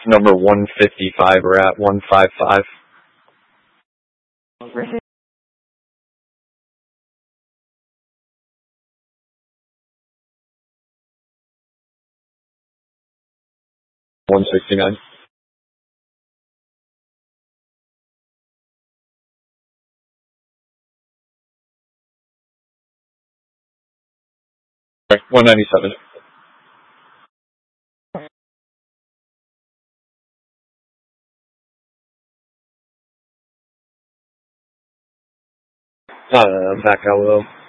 number 155. We're at 155. Receive. 169. Sorry, 197. Back out low.